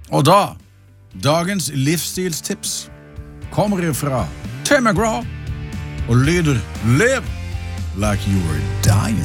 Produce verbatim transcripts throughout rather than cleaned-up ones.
Og da, dagens livsstilstips kommer ifra Tim McGraw og lyder Live like you were dying.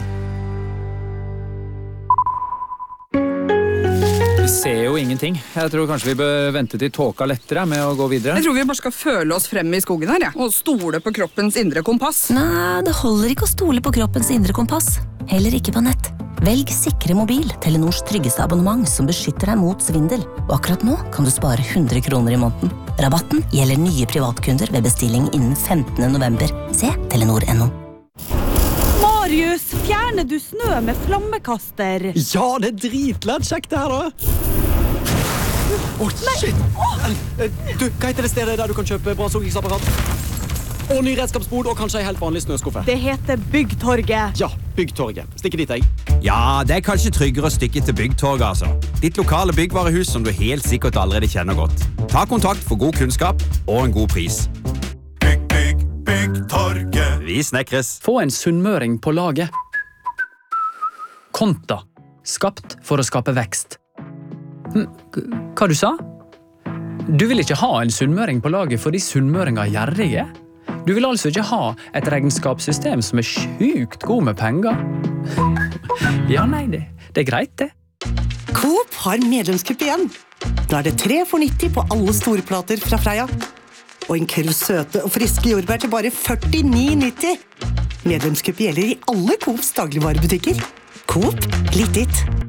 Vi ser jo ingenting. Jeg tror kanskje vi bør vente til tåka lettere med å gå videre. Jeg tror vi bare skal føle oss frem i skogen her, ja. Og stole på kroppens indre kompass. Nei, det holder ikke å stole på kroppens indre kompass. Heller ikke på nett. Velg Sikre Mobil, Telenors tryggeste abonnement som beskytter deg mot svindel. Og akkurat nå kan du spare hundre kroner i måneden. Rabatten gjelder nye privatkunder ved bestilling innen femtende november. Se telenor punktum no. Marius, fjerner du snø med flammekaster? Ja, det er dritlett kjekt det her da. Åh, oh, shit! Du, hva heter det stedet der du kan kjøpe bra soggingsapparat? Og ny redskapsbod, og kanskje en helt vanlig snøskuffe. Det heter Byggtorget. Ja, Byggtorget. Stikke dit, jeg. Ja, det er kanskje tryggere å stikke til Byggtorget, altså. Ditt lokale byggvarehus som du helt sikkert allerede kjenner godt. Ta kontakt for god kunnskap og en god pris. Bygg, bygg, Byggtorget. Vi snekres. Få en sunnmøring på laget. Konta. Skapt for å skape vekst. Hm, hva du sa? Du vil ikke ha en sunnmøring på laget fordi sunnmøringer er gjerrige? Du vil altså ikke ha et regnskapssystem som er sjukt god med penger? Ja, nei, det, det er greit, det. Coop har medlemskupp igjen. Nå er det tre for nitti på alle storplater fra Freia. Og en kurv søte og friske jordbær til bare førtini nitti. Medlemskupp gjelder i alle Coops dagligvarebutikker. Coop, litt ditt.